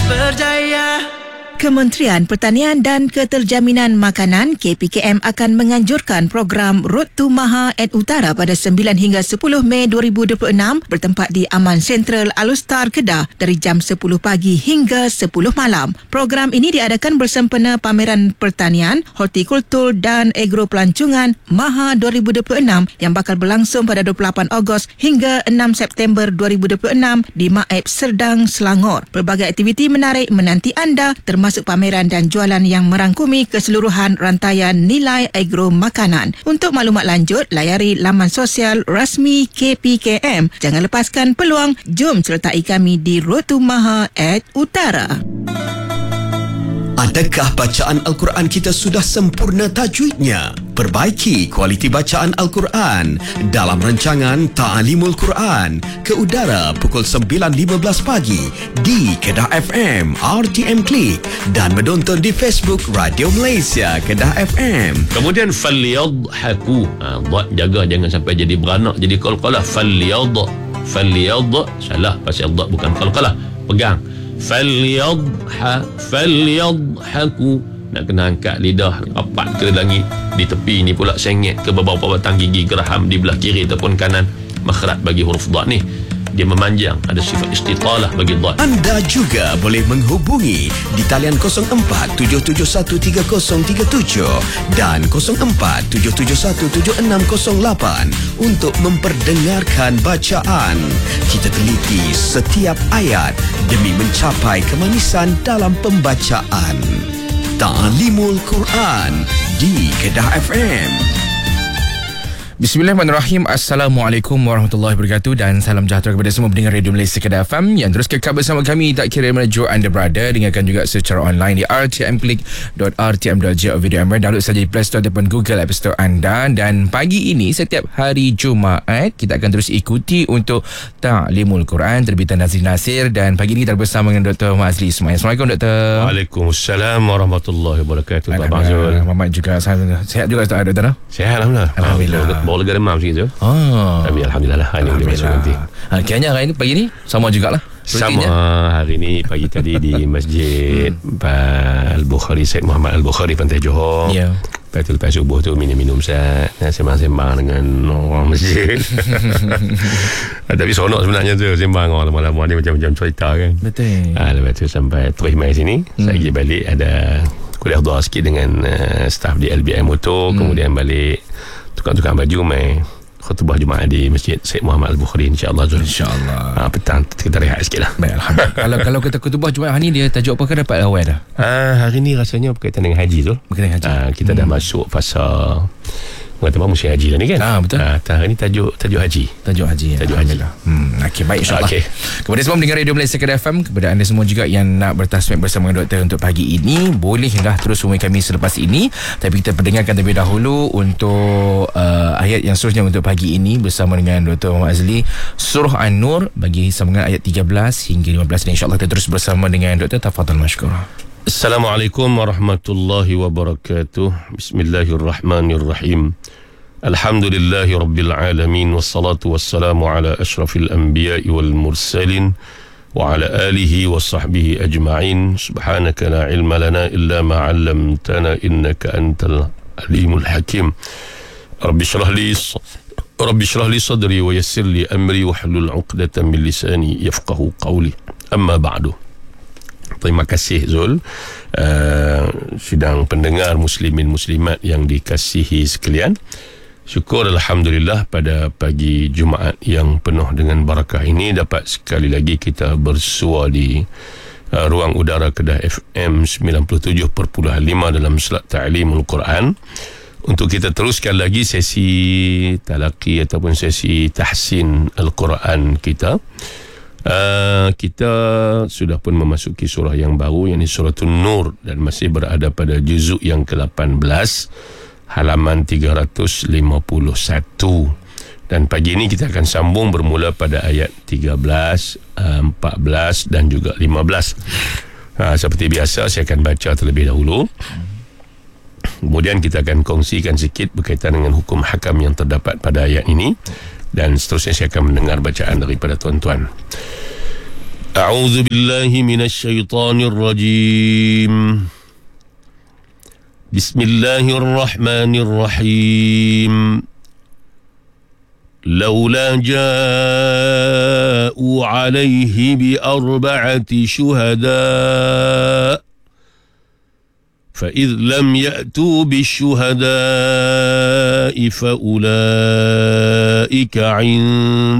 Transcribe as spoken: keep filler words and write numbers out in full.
berjaya. Kementerian Pertanian dan Keterjaminan Makanan K P K M akan menganjurkan program Road to Maha at Utara pada sembilan hingga sepuluh Mei dua ribu dua puluh enam bertempat di Aman Sentral Alustar Kedah dari jam sepuluh pagi hingga sepuluh malam. Program ini diadakan bersempena Pameran Pertanian, Hortikultur dan Agropelancongan Maha dua ribu dua puluh enam yang bakal berlangsung pada dua puluh lapan Ogos hingga enam September dua ribu dua puluh enam di Maib Serdang, Selangor. Pelbagai aktiviti menarik menanti anda termasuk masuk pameran dan jualan yang merangkumi keseluruhan rantaian nilai agro makanan. Untuk maklumat lanjut, layari laman sosial rasmi K P K M. Jangan lepaskan peluang, jom sertai kami di Road to Maha at Utara. Adakah bacaan Al-Quran kita sudah sempurna tajwidnya? Perbaiki kualiti bacaan Al-Quran dalam rancangan Ta'alimul Quran ke udara pukul sembilan lima belas pagi di Kedah F M, R T M Klik dan menonton di Facebook Radio Malaysia Kedah F M. Kemudian falyadhaku. Ha, jaga jangan sampai jadi beranak, jadi qalqalah. Falyad. Falyad. Salah, pasal dha bukan qalqalah. Pegang. Falyadha falyadhaku. Nak kena angkat lidah rapat ke langit, di tepi ni pula sengit ke bawah-bawah batang gigi geraham di belah kiri ataupun kanan. Makhraj bagi huruf dha ni dia memanjang, ada sifat istitalah bagi dha. Anda juga boleh menghubungi di talian kosong empat tujuh tujuh satu tiga kosong tiga tujuh dan kosong empat tujuh tujuh satu tujuh enam kosong lapan untuk memperdengarkan bacaan. Kita teliti setiap ayat demi mencapai kemanisan dalam pembacaan. Ta'alimul Quran di Kedah F M. Bismillahirrahmanirrahim. Assalamualaikum warahmatullahi wabarakatuh dan salam sejahtera kepada semua pendengar Radio Malaysia Kedah F M yang terus kekal bersama kami tak kira mana jua anda berada. Dengarkan juga secara online di r t m klik dot r t m dot gov dot m y. Download saja di Play Store ataupun Google App Store anda. Dan pagi ini setiap hari Jumaat kita akan terus ikuti untuk Ta'limul Quran terbitan Nazri Nasir, dan pagi ini kita bersama dengan Doktor Mazli Ismail. Assalamualaikum Doktor. Waalaikumsalam warahmatullahi wabarakatuh. Alhamdulillah. Mamat juga sihat juga Doktor. Sihat alhamdulillah. Alhamdulillah. Bawa lega demam sikit tu. Oh. Tapi alhamdulillah lah. Hari boleh masuk nanti. Ha, kayaknya hari ni pagi ni sama jugalah. Sama hari ni pagi tadi di Masjid hmm. Al-Bukhari, Syed Muhammad Al-Bukhari, Pantai Johor. Ya. Yeah. Lepas tu lepas subuh tu minum-minum sat, sembang-sembang dengan orang masjid. Tapi seronok sebenarnya tu, sembang orang lama-lama ni macam-macam cerita kan. Betul. Ha, lepas tu sampai terus mai sini, hmm. saya pergi balik ada kuliah doa sikit dengan uh, staf di L B M Motor, hmm. kemudian balik tukang-tukang baju mai khutbah Jumaat di Masjid Syed Muhammad Al-Bukhari, insya-Allah. Insya-Allah. Ha, petang kita rehat sikitlah. Baik, alhamdulillah. kalau kalau kita khutbah Jumaat hari ni dia tajuk apa, kan dapat awal dah? Ah, hari ni rasanya berkaitan dengan haji tu. Berkaitan haji. Ah, kita hmm. dah masuk fasa mengatakan musim haji lah ni kan. Ah, betul. Ah, hari ni tajuk tajuk haji. Tajuk haji. Ya. Tajuk haji. Hmm, okey, baik, insya-Allah. Okay. Kepada semua pendengar Radio Malaysia Kedah F M, kepada anda semua juga yang nak bertasmik bersama dengan doktor untuk pagi ini, bolehlah terus hubungi kami selepas ini. Tapi kita pendengarkan terlebih dahulu untuk uh, ayat yang seterusnya untuk pagi ini bersama dengan Doktor Muhammad Azli, Surah An-Nur bagi sambungan ayat tiga belas hingga lima belas, dan insya-Allah kita terus bersama dengan Doktor. Tafadhal mashkur. Assalamualaikum warahmatullahi wabarakatuh. Bismillahirrahmanirrahim. Alhamdulillahi rabbil alamin, wassalatu wassalamu ala asyrafil anbiya'i wal mursalin wa ala alihi wa sahbihi ajma'in. Subhanaka la ilma lana illa ma 'allamtana innaka antal alimul hakim. Rabbi shrah li Rabbi shrah li sadri wa yassir li amri wahlul 'uqdatam min lisani yafqahu qawli. Amma ba'du. Terima kasih Zul, uh, sidang pendengar muslimin muslimat yang dikasihi sekalian. Syukur alhamdulillah pada pagi Jumaat yang penuh dengan barakah ini dapat sekali lagi kita bersua di uh, ruang udara Kedah F M sembilan puluh tujuh perpuluhan lima dalam Salat Ta'limul Quran untuk kita teruskan lagi sesi talaqi ataupun sesi tahsin Al-Quran kita. Uh, kita sudah pun memasuki surah yang baru, yakni surah An-Nur, dan masih berada pada juzuk yang ke lapan belas, halaman tiga ratus lima puluh satu. Dan pagi ini kita akan sambung bermula pada ayat tiga belas, empat belas dan juga lima belas. Ha, seperti biasa saya akan baca terlebih dahulu, kemudian kita akan kongsikan sikit berkaitan dengan hukum hakam yang terdapat pada ayat ini, dan seterusnya saya akan mendengar bacaan daripada tuan-tuan. أعوذ بالله من الشيطان الرجيم بسم الله الرحمن الرحيم لولا جاءوا عليه بأربعة شهداء فإذ لم يأتوا بالشهداء فأولئك عند